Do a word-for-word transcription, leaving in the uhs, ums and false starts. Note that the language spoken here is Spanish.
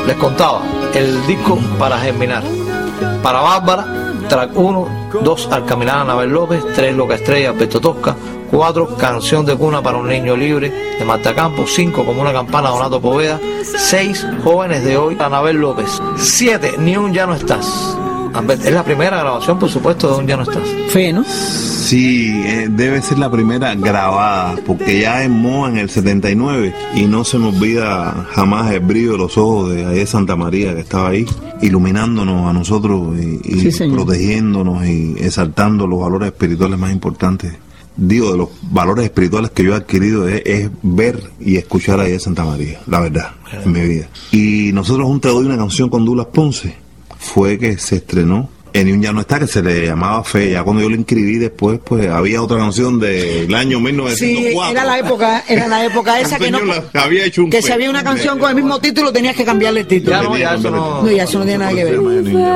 les contaba, el disco Para Germinar. Para Bárbara, track uno, dos Al Caminar Anabel López, tres Loca Estrella Alberto Tosca, cuatro Canción de Cuna para un Niño Libre de Marta Campos, cinco Como una Campana Donato Poveda, seis Jóvenes de Hoy Anabel López, siete Ni un Ya no estás. Es la primera grabación, por supuesto, de Un Ya no estás. Fe, ¿no? Sí, eh, debe ser la primera grabada, porque ya en Moa en el setenta y nueve, y no se me olvida jamás el brillo de los ojos de Ayer Santa María, que estaba ahí, iluminándonos a nosotros y, y sí, protegiéndonos y exaltando los valores espirituales más importantes. Digo, de los valores espirituales que yo he adquirido es, es ver y escuchar a Ayer Santa María, la verdad, en mi vida. Y nosotros un Te Doy una canción con Douglas Ponce fue que se estrenó en Un Ya no está, que se le llamaba Fe. Ya cuando yo lo inscribí después, pues había otra canción del año mil novecientos cuatro. Sí, era la época, era la época esa que no, había hecho un que fe. Si había una canción con el mismo título tenías que cambiarle el título. Ya no, ya eso no, no, ya eso no tiene nada que ver.